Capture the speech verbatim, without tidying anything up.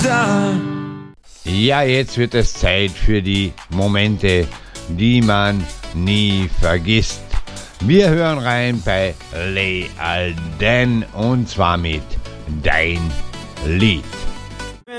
Ja, jetzt wird es Zeit für die Momente, die man nie vergisst. Wir hören rein bei Lee Alden und zwar mit Dein Lied.